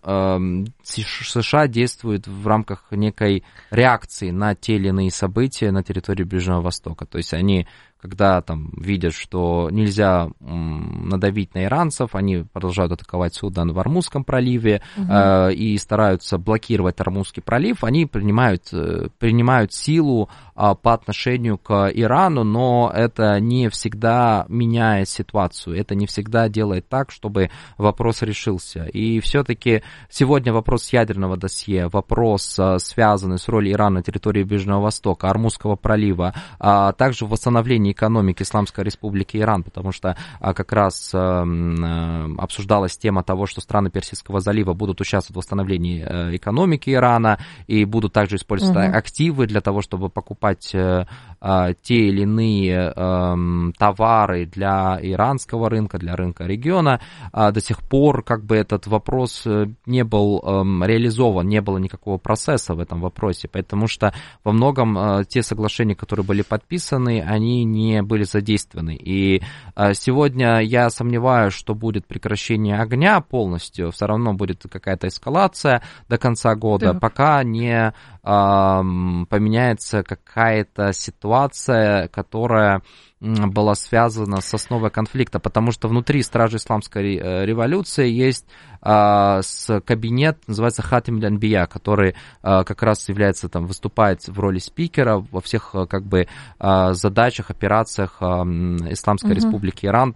США действуют в рамках некой реакции на те или иные события на территории Ближнего Востока. То есть они, когда видят, что нельзя надавить на иранцев, они продолжают атаковать суда в Ормузском проливе и стараются блокировать Ормузский пролив, они принимают силу по отношению к Ирану, но это не всегда меняет ситуацию, это не всегда делает так, чтобы вопрос решился. И все-таки сегодня вопрос ядерного досье, вопрос, связанный с ролью Ирана на территории Ближнего Востока, Ормузского пролива, а также восстановление экономики Исламской Республики Иран, потому что как раз обсуждалась тема того, что страны Персидского залива будут участвовать в восстановлении экономики Ирана и будут также использовать активы для того, чтобы покупать те или иные товары для иранского рынка, для рынка региона. До сих пор этот вопрос не был реализован, не было никакого процесса в этом вопросе, потому что во многом те соглашения, которые были подписаны, они не были задействованы. И сегодня я сомневаюсь, что будет прекращение огня полностью, все равно будет какая-то эскалация до конца года, пока не поменяется какая-то ситуация, которая была связана с основой конфликта, потому что внутри Стражи Исламской революции есть кабинет, называется Хатим аль-Анбия, который как раз является, там, выступает в роли спикера во всех как бы задачах, операциях Исламской Республики Иран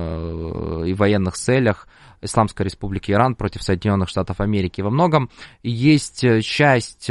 и военных целях Исламской Республики Иран против Соединенных Штатов Америки. Во многом есть часть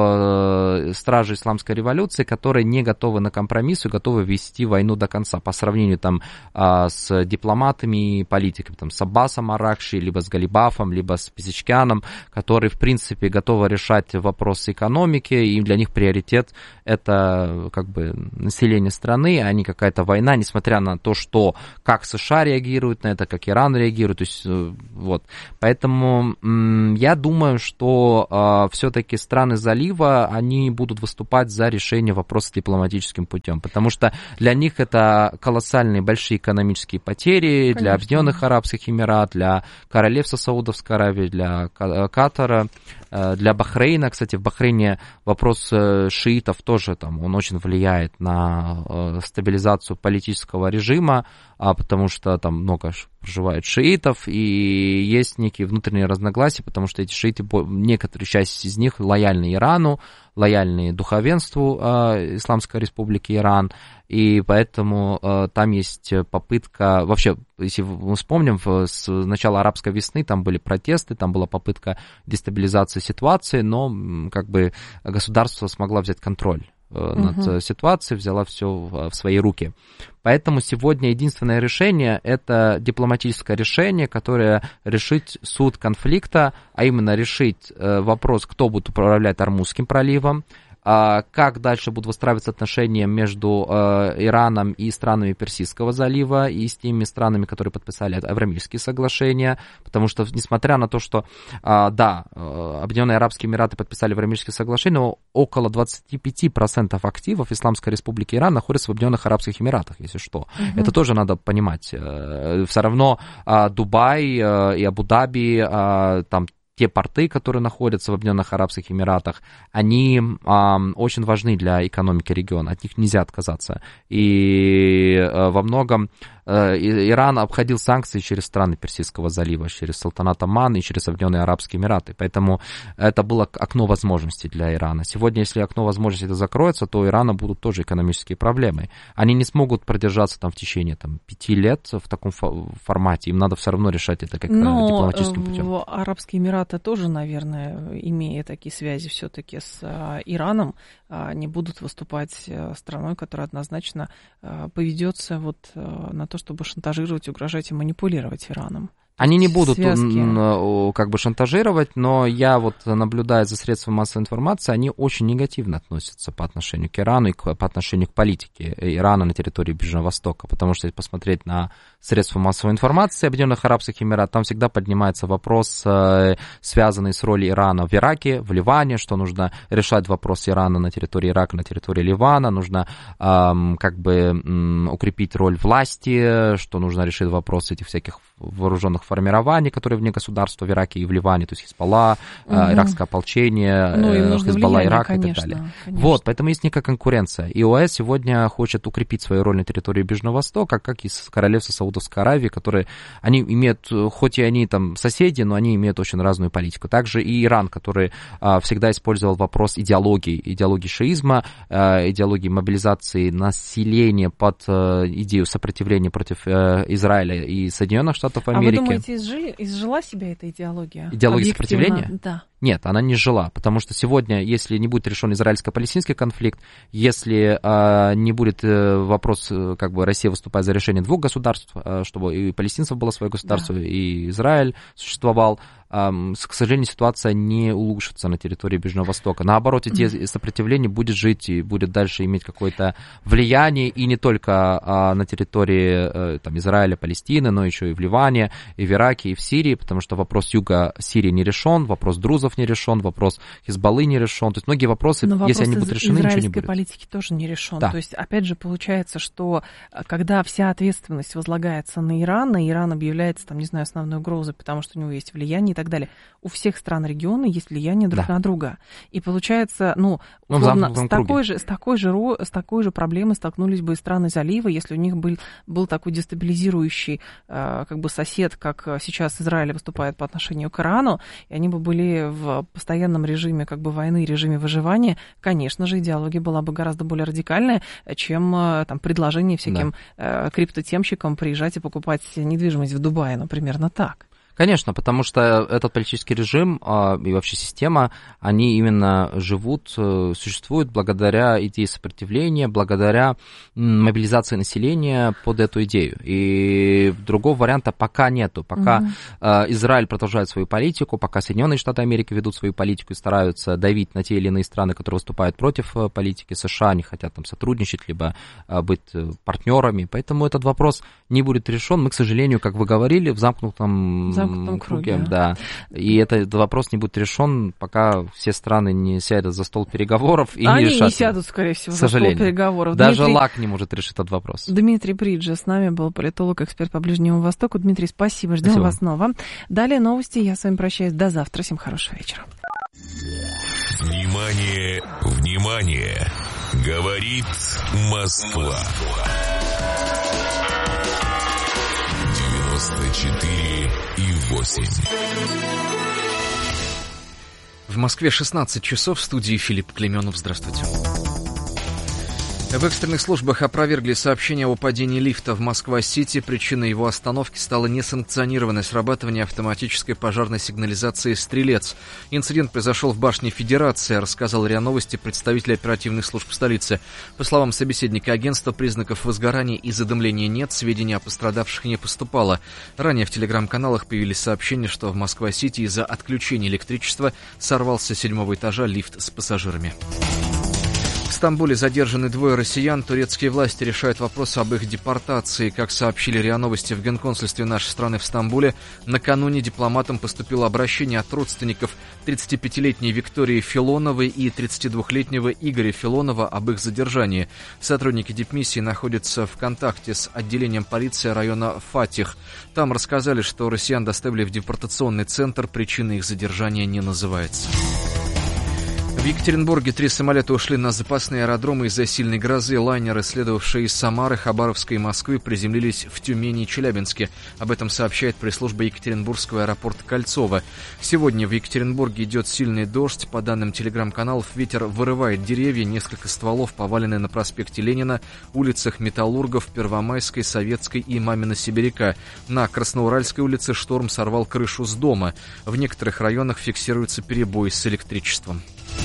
в страже Исламской революции, которые не готовы на компромисс и готовы вести войну до конца, по сравнению там с дипломатами и политиками, там, с Аббасом Аракши, либо с Галибафом, либо с Пезешкианом, которые, в принципе, готовы решать вопросы экономики, и для них приоритет это как бы население страны, а не какая-то война, несмотря на то, что как США реагируют на это, как Иран реагирует, то есть вот. Поэтому я думаю, что все-таки страны залива, они будут выступать за решение вопроса дипломатическим путем, потому что для них это колоссальные большие экономические потери. Конечно. Для Объединенных Арабских Эмиратов, для Королевства Саудовской Аравии, для Катара, для Бахрейна. Кстати, в Бахрейне вопрос шиитов тоже там, он очень влияет на стабилизацию политического режима, потому что там много проживает шиитов, и есть некие внутренние разногласия, потому что эти шииты, некоторые часть из них лояльны Ирану, лояльны духовенству Исламской Республики Иран, и поэтому там есть попытка, вообще, если мы вспомним, с начала арабской весны там были протесты, там была попытка дестабилизации ситуации, но как бы государство смогло взять контроль над ситуацией, взяла все в свои руки. Поэтому сегодня единственное решение – это дипломатическое решение, которое решит суть конфликта, а именно решить вопрос, кто будет управлять Ормузским проливом, как дальше будут выстраиваться отношения между Ираном и странами Персидского залива и с теми странами, которые подписали Авраамические соглашения, потому что, несмотря на то, что, да, Объединенные Арабские Эмираты подписали Авраамические соглашения, но около 25% активов Исламской Республики Иран находятся в Объединенных Арабских Эмиратах, если что. Это тоже надо понимать. Все равно Дубай и Абу-Даби, там, те порты, которые находятся в Объединенных Арабских Эмиратах, они очень важны для экономики региона, от них нельзя отказаться. И во многом Иран обходил санкции через страны Персидского залива, через Султанат Оман и через Объединенные Арабские Эмираты. Поэтому это было окно возможностей для Ирана. Сегодня, если окно возможностей это закроется, то у Ирана будут тоже экономические проблемы. Они не смогут продержаться там в течение 5 лет в таком формате. Им надо все равно решать это как дипломатическим путем. Арабские Эмираты тоже, наверное, имея такие связи все-таки с Ираном, не будут выступать страной, которая однозначно поведется вот на то, чтобы шантажировать, угрожать и манипулировать Ираном. Они не будут как бы шантажировать, но я вот наблюдая за средствами массовой информации, они очень негативно относятся по отношению к Ирану и по отношению к политике Ирана на территории Ближнего Востока, потому что если посмотреть на средства массовой информации Объединенных Арабских Эмиратов, там всегда поднимается вопрос, связанный с ролью Ирана в Ираке, в Ливане, что нужно решать вопрос Ирана на территории Ирака, на территории Ливана, нужно как бы укрепить роль власти, что нужно решить вопрос этих всяких вооруженных формирований, которые вне государства в Ираке и в Ливане, то есть Хизбалла, иракское ополчение, Хизбалла Ирак и так далее. Конечно. Вот, поэтому есть некая конкуренция. И ОАЭС сегодня хочет укрепить свою роль на территории Ближнего Востока, как и с Королевства Саудовской Аравии, которые, они имеют, хоть и они там соседи, но они имеют очень разную политику. Также и Иран, который всегда использовал вопрос идеологии шиизма, идеологии мобилизации населения под идею сопротивления против Израиля и Соединенных Штатов Америки. А вы думаете, изжила себя эта идеология? Идеология сопротивления? Да. Нет, она не жила, потому что сегодня, если не будет решен израильско-палестинский конфликт, если не будет вопрос, как бы Россия выступает за решение двух государств, чтобы и палестинцев было свое государство, и Израиль существовал, к сожалению, ситуация не улучшится на территории Ближнего Востока. Наоборот, эти сопротивление будет жить и будет дальше иметь какое-то влияние, и не только на территории там, Израиля, Палестины, но еще и в Ливане, и в Ираке, и в Сирии, потому что вопрос юга Сирии не решен, вопрос друзов хуситов не решен, вопрос Хизбаллы не решен. То есть многие вопросы, если они будут решены, ничего не будет. Израильской политики тоже не решен. Да. То есть, опять же, получается, что когда вся ответственность возлагается на Иран объявляется, там, не знаю, основной угрозой, потому что у него есть влияние и так далее. У всех стран региона есть влияние друг на друга. И получается, условно, с такой же проблемой столкнулись бы и страны залива, если у них был такой дестабилизирующий сосед, как сейчас Израиль выступает по отношению к Ирану, и они бы были в постоянном режиме войны, режиме выживания, конечно же, идеология была бы гораздо более радикальная, чем предложение всяким криптотемщикам приезжать и покупать недвижимость в Дубае, примерно так. Конечно, потому что этот политический режим и вообще система, они именно существуют благодаря идее сопротивления, благодаря мобилизации населения под эту идею. И другого варианта пока нету. Пока Израиль продолжает свою политику, пока Соединенные Штаты Америки ведут свою политику и стараются давить на те или иные страны, которые выступают против политики США, не хотят там сотрудничать, либо быть партнерами. Поэтому этот вопрос не будет решен. Мы, к сожалению, как вы говорили, в замкнутом круге, да. И этот вопрос не будет решен, пока все страны не сядут за стол переговоров и не решат. Они не сядут, скорее всего, за стол переговоров. Даже ЛАК не может решить этот вопрос. Дмитрий Бриджа с нами был, политолог, эксперт по Ближнему Востоку. Дмитрий, спасибо, ждем вас снова. Далее новости, я с вами прощаюсь. До завтра, всем хорошего вечера. Внимание, внимание! Говорит Москва. 94,8. В Москве 16 часов, в студии Филипп Клеменов. Здравствуйте. В экстренных службах опровергли сообщение о падении лифта в Москва-Сити. Причиной его остановки стало несанкционированное срабатывание автоматической пожарной сигнализации «Стрелец». Инцидент произошел в башне Федерации, рассказал РИА Новости представитель оперативных служб столицы. По словам собеседника агентства, признаков возгорания и задымления нет, сведений о пострадавших не поступало. Ранее в телеграм-каналах появились сообщения, что в Москва-Сити из-за отключения электричества сорвался с 7-го этажа лифт с пассажирами. В Стамбуле задержаны 2 россиян. Турецкие власти решают вопрос об их депортации. Как сообщили РИА Новости в Генконсульстве нашей страны в Стамбуле, накануне дипломатам поступило обращение от родственников 35-летней Виктории Филоновой и 32-летнего Игоря Филонова об их задержании. Сотрудники дипмиссии находятся в контакте с отделением полиции района Фатих. Там рассказали, что россиян доставили в депортационный центр. Причина их задержания не называется. В Екатеринбурге 3 самолета ушли на запасные аэродромы из-за сильной грозы. Лайнеры, следовавшие из Самары, Хабаровска и Москвы, приземлились в Тюмени и Челябинске. Об этом сообщает пресс-служба Екатеринбургского аэропорта Кольцово. Сегодня в Екатеринбурге идет сильный дождь. По данным телеграм-каналов, ветер вырывает деревья. Несколько стволов повалены на проспекте Ленина, улицах Металлургов, Первомайской, Советской и Мамино-Сибиряка. На Красноуральской улице шторм сорвал крышу с дома. В некоторых районах фиксируются перебои с электричеством.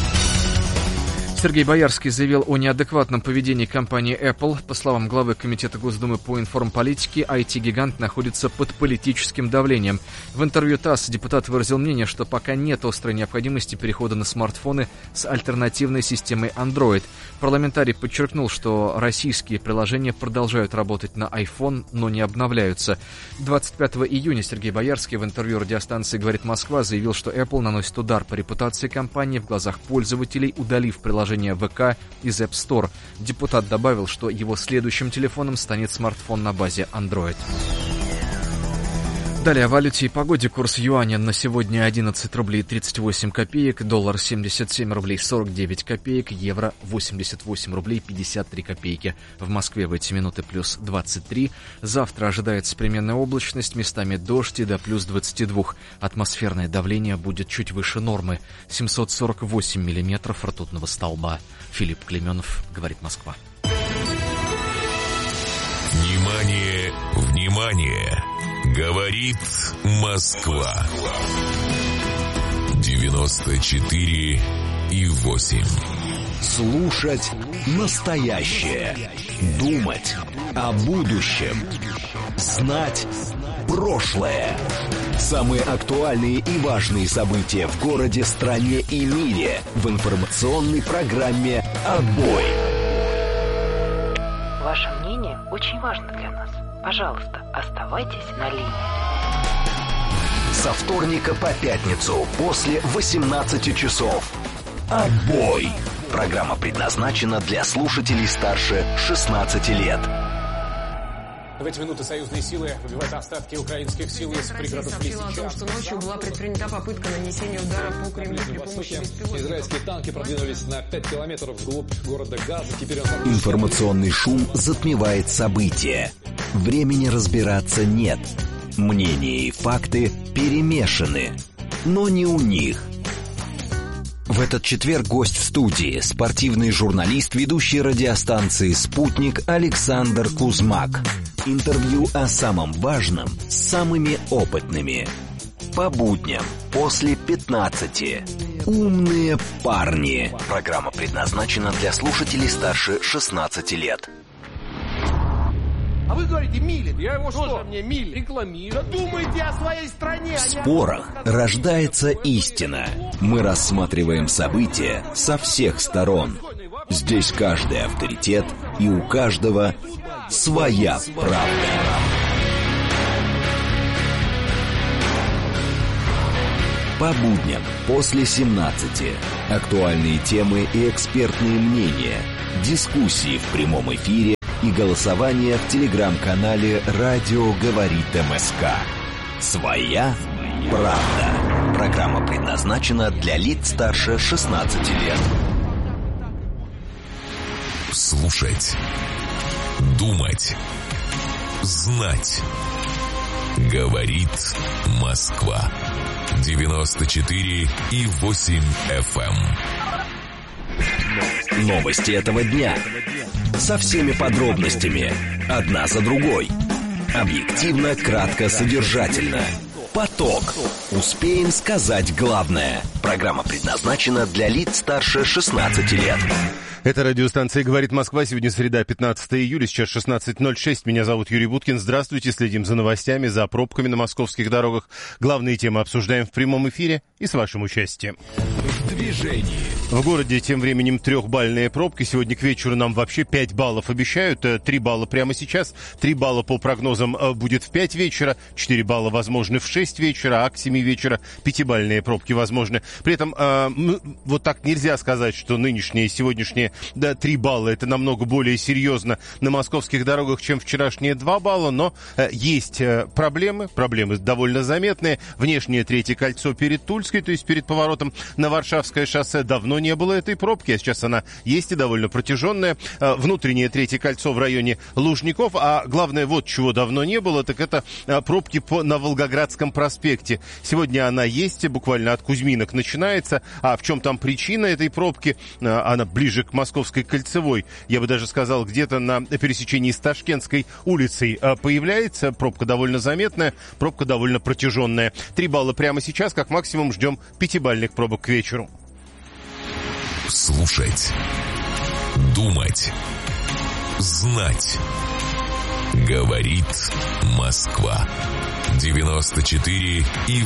Сергей Боярский заявил о неадекватном поведении компании Apple. По словам главы Комитета Госдумы по информполитике, IT-гигант находится под политическим давлением. В интервью ТАСС депутат выразил мнение, что пока нет острой необходимости перехода на смартфоны с альтернативной системой Android. Парламентарий подчеркнул, что российские приложения продолжают работать на iPhone, но не обновляются. 25 июня Сергей Боярский в интервью радиостанции «Говорит Москва» заявил, что Apple наносит удар по репутации компании в глазах пользователей, удалив приложение ВК из App Store. Депутат добавил, что его следующим телефоном станет смартфон на базе Android. Далее о валюте и погоде. Курс юаня на сегодня 11 рублей 38 копеек, доллар 77 рублей 49 копеек, евро 88 рублей 53 копейки. В Москве в эти минуты плюс 23. Завтра ожидается переменная облачность, местами дождь и до плюс 22. Атмосферное давление будет чуть выше нормы. 748 миллиметров ртутного столба. Филипп Клеменов, говорит Москва. Внимание, внимание! Говорит Москва. 94,8. Слушать настоящее. Думать о будущем. Знать прошлое. Самые актуальные и важные события в городе, стране и мире в информационной программе «Отбой». Ваше мнение очень важно для нас. Пожалуйста, оставайтесь на линии. Со вторника по пятницу после 18 часов. Отбой! Программа предназначена для слушателей старше 16 лет. В эти минуты союзные силы выбивают остатки украинских сил из пригородов Лисича. Россия сообщила о том, что ночью была предпринята попытка нанесения удара по Кремлю при помощи беспилотников. Израильские танки продвинулись на 5 километров вглубь города Газа. Теперь он... Информационный шум затмевает события. Времени разбираться нет. Мнения и факты перемешаны. Но не у них. В этот четверг гость в студии — спортивный журналист, ведущий радиостанции «Спутник» Александр Кузмак. Интервью о самом важном с самыми опытными. По будням после 15. Умные парни. Программа предназначена для слушателей старше 16 лет. А вы говорите, Милин. Я его что? Мне Милин. Рекламирую. Думайте о своей стране. В спорах рождается истина. Мы рассматриваем события со всех сторон. Здесь каждый авторитет, и у каждого своя правда. По будням после 17. Актуальные темы и экспертные мнения. Дискуссии в прямом эфире и голосование в телеграм-канале «Радио говорит МСК». Своя правда. Программа предназначена для лиц старше 16 лет. Слушать, думать, знать. Говорит Москва. 94,8 FM. Новости этого дня. Со всеми подробностями. Одна за другой. Объективно, кратко, содержательно. Поток. Успеем сказать главное. Программа предназначена для лиц старше 16 лет. Это радиостанция «Говорит Москва». Сегодня среда, 15 июля, сейчас 16:06. Меня зовут Юрий Буткин. Здравствуйте. Следим за новостями, за пробками на московских дорогах. Главные темы обсуждаем в прямом эфире и с вашим участием. В движении. В городе тем временем 3-бальные пробки. Сегодня к вечеру нам вообще 5 баллов обещают. 3 балла прямо сейчас. 3 балла по прогнозам будет в 5 вечера. 4 балла возможны в 6 вечера. А к 7 вечера 5-бальные пробки возможны. При этом вот так нельзя сказать, что нынешние и сегодняшние 3 балла это намного более серьезно на московских дорогах, чем вчерашние 2 балла. Но есть проблемы. Проблемы довольно заметные. Внешнее третье кольцо перед Тульской, то есть перед поворотом на Варшавское шоссе, давно не было этой пробки, а сейчас она есть и довольно протяженная. Внутреннее третье кольцо в районе Лужников, а главное, вот чего давно не было, так это пробки на Волгоградском проспекте. Сегодня она есть, буквально от Кузьминок начинается. А в чем там причина этой пробки? Она ближе к Московской кольцевой, я бы даже сказал, где-то на пересечении с Ташкентской улицей появляется. Пробка довольно заметная, пробка довольно протяженная. 3 балла прямо сейчас, как максимум ждем 5-бальных пробок к вечеру. Слушать, думать, знать. Говорит Москва. 94,8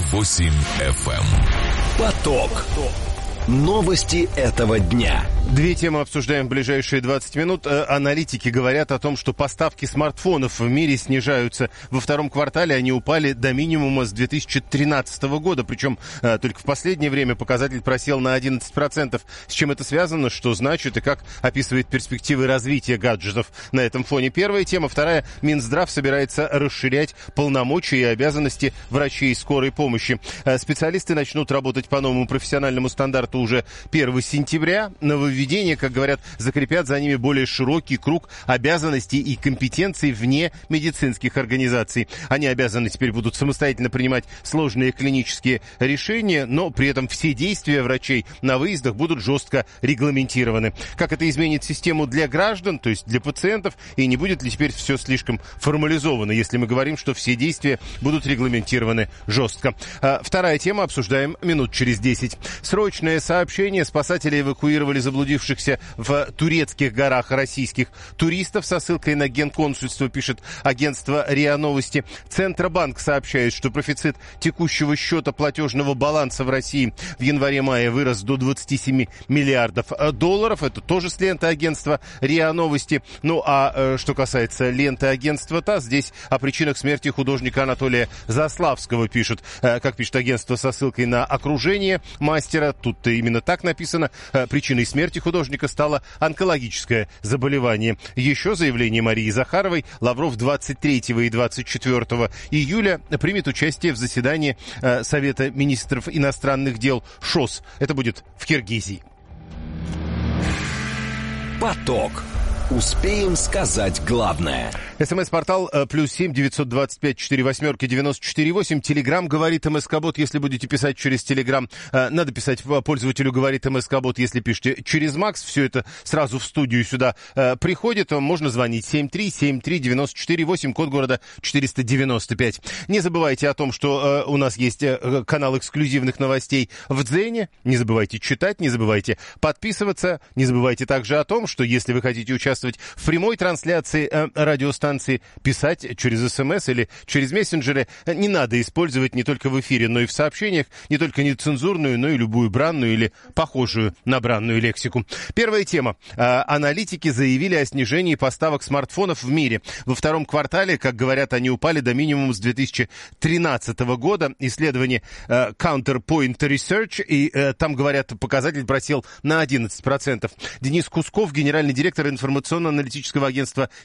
FM. Поток. Новости этого дня. 2 темы обсуждаем в ближайшие 20 минут. Аналитики говорят о том, что поставки смартфонов в мире снижаются. Во втором квартале они упали до минимума с 2013 года. Причем только в последнее время показатель просел на 11%. С чем это связано, что значит и как описывает перспективы развития гаджетов на этом фоне? Первая тема. Вторая. Минздрав собирается расширять полномочия и обязанности врачей скорой помощи. Специалисты начнут работать по новому профессиональному стандарту уже 1 сентября. Нововведения, как говорят, закрепят за ними более широкий круг обязанностей и компетенций вне медицинских организаций. Они обязаны теперь будут самостоятельно принимать сложные клинические решения, но при этом все действия врачей на выездах будут жестко регламентированы. Как это изменит систему для граждан, то есть для пациентов, и не будет ли теперь все слишком формализовано, если мы говорим, что все действия будут регламентированы жестко. Вторая тема обсуждаем минут через 10. Срочное сообщение. Спасатели эвакуировали заблудившихся заблудившихся в турецких горах российских туристов, со ссылкой на Генконсульство, пишет агентство РИА Новости. Центробанк сообщает, что профицит текущего счета платежного баланса в России в январе-мае вырос до 27 миллиардов долларов. Это тоже с ленты агентства РИА Новости. Ну, а что касается ленты агентства ТАСС, здесь о причинах смерти художника Анатолия Заславского пишут. Как пишет агентство со ссылкой на окружение мастера, тут именно так написано. Причиной смерти художника стало онкологическое заболевание. Еще заявление Марии Захаровой. Лавров 23 и 24 июля примет участие в заседании Совета министров иностранных дел ШОС. Это будет в Киргизии. Поток. Успеем сказать главное. СМС-портал +7 925 48 94 8. Телеграм говорит МСК-бот. Если будете писать через Телеграм, надо писать пользователю говорит МСК-бот. Если пишете через Макс, все это сразу в студию сюда приходит. Можно звонить 7373948, код города 495. Не забывайте о том, что у нас есть канал эксклюзивных новостей в Дзене. Не забывайте читать, не забывайте подписываться. Не забывайте также о том, что если вы хотите участвовать в прямой трансляции радиостанции, писать через СМС или через мессенджеры. Не надо использовать не только в эфире, но и в сообщениях не только нецензурную, но и любую бранную или похожую на бранную лексику. Первая тема. Аналитики заявили о снижении поставок смартфонов в мире. Во втором квартале, как говорят, они упали до минимума с 2013 года. Исследование Counterpoint Research, и там, говорят, показатель просел на 11%. Денис Кусков, генеральный директор информационно-аналитического агентства